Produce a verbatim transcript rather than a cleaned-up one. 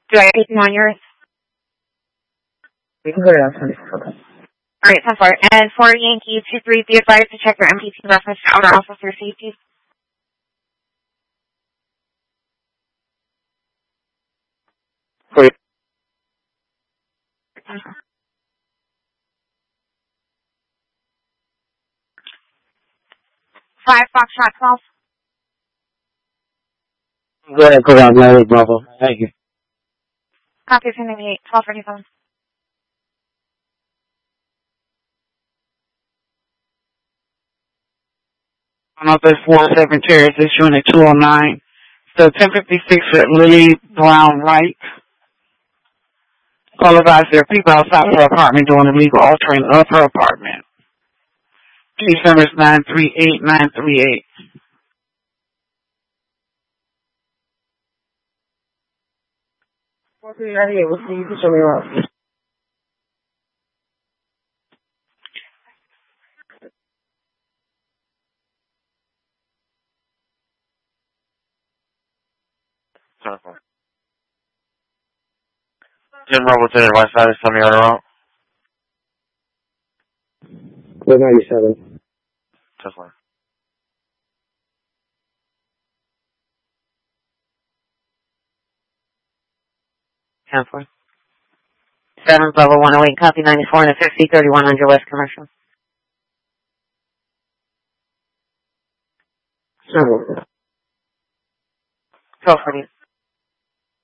Do I have anything on yours? You can go to that one. All right, ten four. And for Yankee two three, be advised to check your M P T reference to outer officer safety. Wait. Five Foxtrot twelve. Go ahead, go on, no, Bravo. Thank you. Copy two ninety-eight, twelve thirty-seven. Office four Secretary, this unit two oh nine. So ten fifty-six at Lily Brown Wright. Call advised there are people outside of her apartment doing illegal altering of her apartment. Case number is nine three eight nine three eight. four three nine eight, we'll see you can show me around. Jim Robertson, West Side, tell me how to route. one ninety-seven. Just one. ten four. seventh level one oh eight, copy ninety-four and a fifty, thirty-one hundred West Commercial. seven. twelve forty.